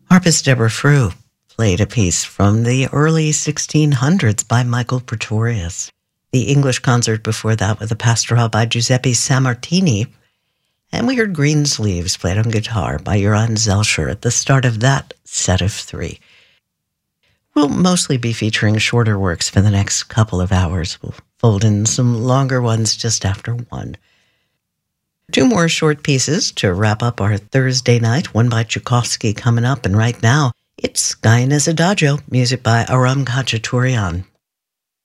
Harpist Deborah Frew played a piece from the early 1600s by Michael Pretorius. The English concert before that with a pastoral by Giuseppe Sammartini. And we heard Greensleeves played on guitar by Johann Zelscher at the start of that set of three. We'll mostly be featuring shorter works for the next couple of hours. We'll fold in some longer ones just after 1. Two more short pieces to wrap up our Thursday night, one by Tchaikovsky coming up, and right now it's Guyanese Adagio, music by Aram Khachaturian.